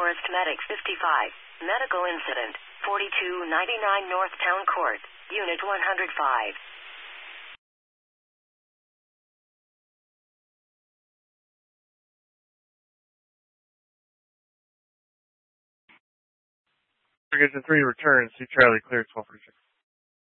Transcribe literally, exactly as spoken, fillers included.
Forest Medic fifty-five. Medical incident. forty-two ninety-nine North Town Court. Unit one hundred five. Investigation three returns. See Charlie, clear twelve forty-six.